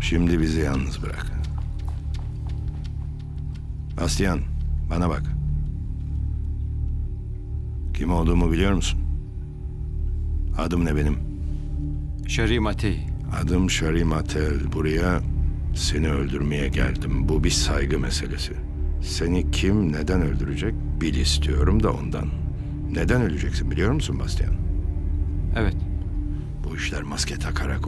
Şimdi bizi yalnız bırak. Bastian, bana bak. Kim olduğumu biliyor musun? Adım ne benim? Şerif Matei. Adım Şerif Matel. Buraya seni öldürmeye geldim. Bu bir saygı meselesi. Seni kim, neden öldürecek bil istiyorum da ondan. Neden öleceksin biliyor musun Bastian? Evet. Bu işler maske takarak